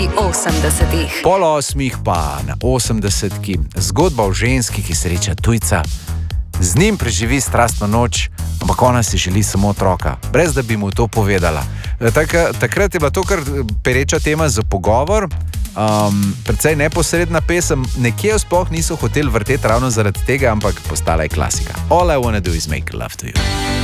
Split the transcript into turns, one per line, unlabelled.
80.
Pol 8 pa na 80. Zgodba o ženski, ki sreča tujca. Z njim preživi strastno noč, ampak ona si želi samo otroka, brez da bi mu to povedala. Takrat je bila to kar pereča tema za pogovor, precej neposredna pesem, nekje jo sploh niso hoteli vrteti ravno zaradi tega, ampak postala je klasika. All I wanna do is make love to you.